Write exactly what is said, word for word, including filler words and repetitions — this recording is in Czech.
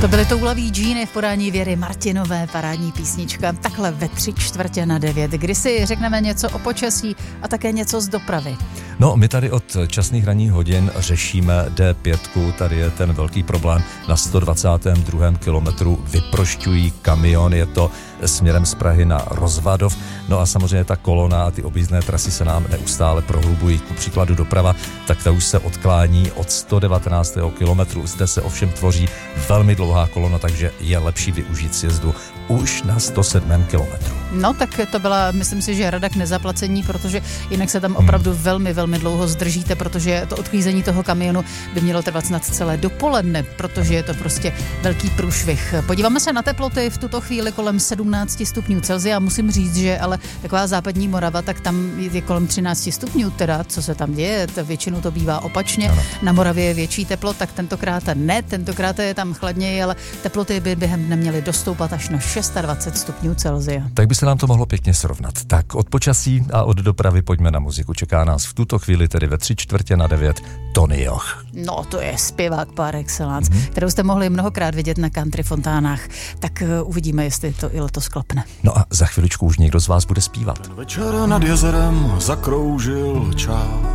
To byly toulaví džíny v podání Věry Martinové, parádní písnička. Takhle ve tři čtvrtě na devět, kdy si řekneme něco o počasí a také něco z dopravy. No, my tady od časných ranních hodin řešíme D pět, tady je ten velký problém. Na sto dvacátém druhém kilometru vyprošťují kamion, je to směrem z Prahy na Rozvadov. No a samozřejmě ta kolona a ty objízdné trasy se nám neustále prohlubují. Ku příkladu doprava, tak ta už se odklání od sto devatenáctého kilometru. Zde se ovšem tvoří velmi dlouhá kolona, takže je lepší využít sjezdu už na sto sedmém kilometru. No tak to byla, myslím si, že rada k nezaplacení, protože jinak se tam opravdu hmm. velmi, velmi dlouho zdržíte, protože to odklízení toho kamionu by mělo trvat snad celé dopoledne, protože je to prostě velký průšvih. Podíváme se na teploty v tuto chvíli kolem sedmnáct stupňů Celsia. Musím říct, že ale taková západní Morava, tak tam je kolem třináct stupňů, teda co se tam děje, to většinou to bývá opačně. Ano. Na Moravě je větší teplo, tak tentokrát ne, tentokrát je tam chladněji, ale teploty by během dne měly dostoupat až na dvacet šest stupňů Celsia. Tak by se nám to mohlo pěkně srovnat. Tak od počasí a od dopravy pojďme na muziku. Čeká nás v tuto chvíli tedy ve tři čtvrtě na devět Tony Joch. No to je zpěvák par excellence, mm-hmm. kterou jste mohli mnohokrát vidět na country fontánách. Tak uh, uvidíme, jestli to i letos klapne. No a za chviličku už někdo z vás bude zpívat. Ten večer nad jezerem zakroužil čas.